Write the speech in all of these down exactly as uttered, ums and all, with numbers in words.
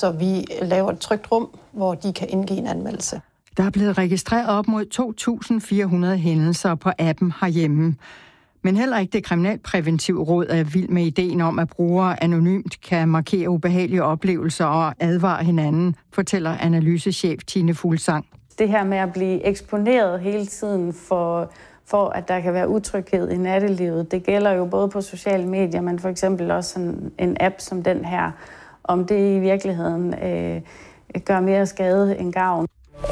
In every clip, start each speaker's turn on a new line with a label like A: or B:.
A: så vi laver et trygt rum, hvor de kan indgive en anmeldelse.
B: Der er blevet registreret op mod to tusind fire hundrede hændelser på appen herhjemme. Men heller ikke det kriminalpræventive råd er vild med ideen om, at brugere anonymt kan markere ubehagelige oplevelser og advare hinanden, fortæller analysechef Tine Fuglsang.
C: Det her med at blive eksponeret hele tiden for, for at der kan være utryghed i nattelivet, det gælder jo både på sociale medier, men for eksempel også en, en app som den her, om det i virkeligheden øh, gør mere skade end gavn.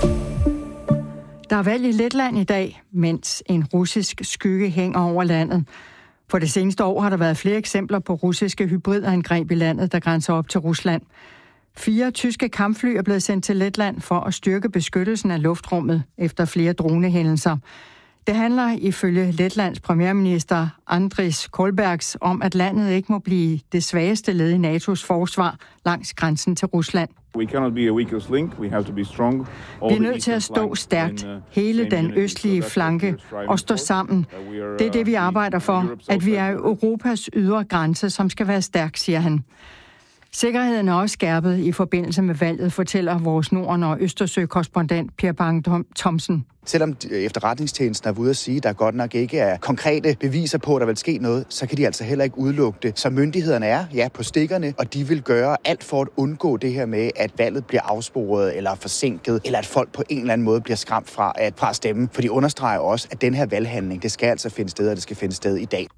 B: Der er valg i Letland i dag, mens en russisk skygge hænger over landet. For det seneste år har der været flere eksempler på russiske hybridangreb i landet, der grænser op til Rusland. Fire tyske kampfly er blevet sendt til Letland for at styrke beskyttelsen af luftrummet efter flere dronehændelser. Det handler ifølge Letlands premierminister Andris Kolbergs om, at landet ikke må blive det svageste led i N A T O's forsvar langs grænsen til Rusland.
D: We cannot be a weakest link. We have to be strong.
B: Vi er nødt til at stå stærkt, hele den østlige flanke, og stå sammen. Det er det, vi arbejder for, at vi er Europas ydre grænse, som skal være stærk, siger han. Sikkerheden er også skærpet i forbindelse med valget, fortæller vores Norden- og Østersø-korrespondent Per Bang-Thomsen.
E: Selvom efterretningstjenesten er ude at sige, at der godt nok ikke er konkrete beviser på, at der vil ske noget, så kan de altså heller ikke udelukke det. Så myndighederne er ja på stikkerne, og de vil gøre alt for at undgå det her med, at valget bliver afsporet eller forsinket, eller at folk på en eller anden måde bliver skræmt fra at fra at stemme. For de understreger også, at den her valghandling, det skal altså finde sted, og det skal finde sted i dag.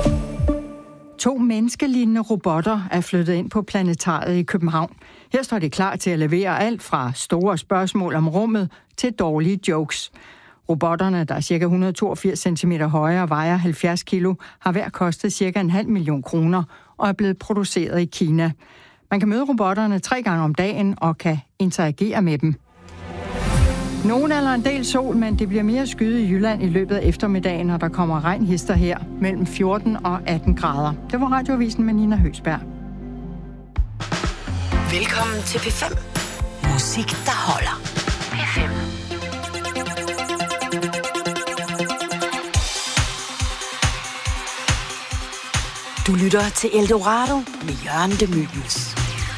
B: To menneskelignende robotter er flyttet ind på planetariet i København. Her står de klar til at levere alt fra store spørgsmål om rummet til dårlige jokes. Robotterne, der er ca. et hundrede og toogfirs centimeter høje og vejer halvfjerds kilo, har hver kostet ca. en halv million kroner og er blevet produceret i Kina. Man kan møde robotterne tre gange om dagen og kan interagere med dem. Nogen eller en del sol, men det bliver mere skyet i Jylland i løbet af eftermiddagen, når der kommer regnhister her mellem fjorten og atten grader. Det var Radioavisen med Nina Høgsberg.
F: Velkommen til P fem. Musik, der holder. P fem. Du lytter til Eldorado med Jørgen de Mylius.